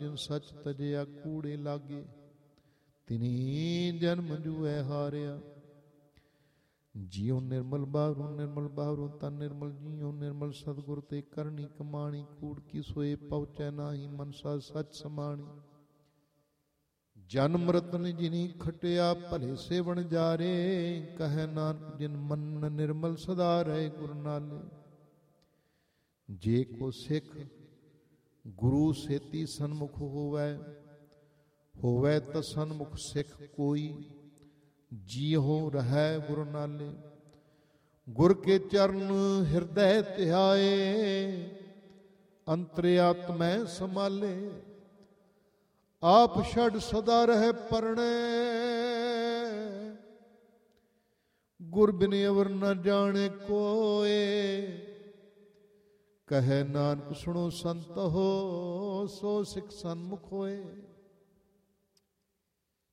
ਜਿਨ ਸੱਚ ਤਜਿਆ ਕੂੜੇ ਲਾਗੇ, ਤਿਨੀ ਜਨਮ ਜੂਐ ਹਾਰਿਆ। ਜਿਉ ਨਿਰਮਲ ਬਾਹਰੋਂ ਤਨ ਨਿਰਮਲ, ਜਿਉ ਨਿਰਮਲ ਸਤਿਗੁਰ ਤੇ ਕਰਨੀ ਕਮਾਣੀ। ਕੂੜ ਕੀ ਸੋਏ ਪਹੁੰਚੈ ਨਾਹੀ, ਮਨਸਾ ਸੱਚ ਸਮਾਣੀ। ਜਨਮ ਰਤਨ ਜਿਨੀ ਖਟਿਆ, ਭਲੇ ਸੇਵਣ ਜਾਰੇ। ਕਹੈ ਨਾਨਕ ਜਿਨ ਮਨ ਨਿਰਮਲ, ਸਦਾ ਰਹੇ ਗੁਰ ਨਾਲੇ। ਜੇ ਕੋ ਸਿੱਖ ਗੁਰੂ ਸੇਤੀ ਸਨਮੁਖ ਹੋਵੈ ਤਾਂ ਸਨਮੁਖ ਸਿੱਖ ਕੋਈ। ਜੀਉ ਰਹੈ ਗੁਰ ਨਾਲੇ, ਗੁਰ ਕੇ ਚਰਨ ਹਿਰਦੈ ਧਿਆਏ। ਅੰਤਰਿਆਤਮੈ ਸਮਾਲੇ, ਆਪ ਛੱਡ ਸਦਾ ਰਹਿ ਪਰਣੈ। ਗੁਰ ਬਿਨ ਅਵਰ ਨ ਜਾਣੇ ਕੋਏ। ਕਹੈ ਨਾਨਕ ਸੁਣੋ ਸੰਤੋ, ਸੋ ਸਿੱਖ ਸਨਮੁਖ ਹੋਏ।